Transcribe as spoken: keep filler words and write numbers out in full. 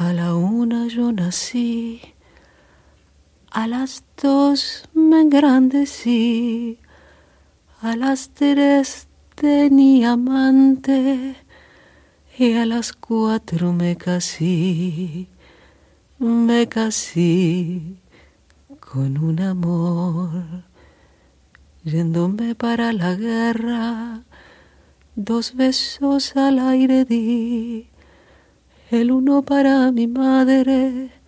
A la una yo nací, a las dos me engrandecí, a las tres tenía amante y a las cuatro me casé, me casé con un amor. Yéndome para la guerra, dos besos al aire di, el uno para mi madre